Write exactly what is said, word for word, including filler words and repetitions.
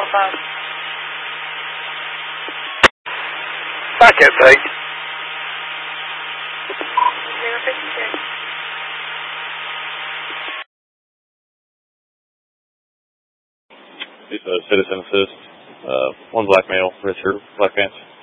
phone. I can't take. zero fifty-six. It's a citizen assist. Uh, one black male, red shirt, black pants.